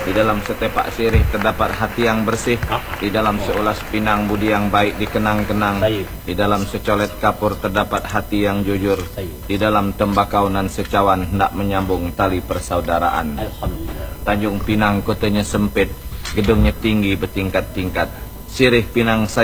Di dalam setepak sirih terdapat hati yang bersih. Di dalam seulas pinang budi yang baik dikenang-kenang. Di dalam secolet kapur terdapat hati yang jujur. Di dalam tembakau nan secawan hendak menyambung tali persaudaraan. Tanjung Pinang kotanya sempit, gedungnya tinggi bertingkat-tingkat. Sirih Pinang saya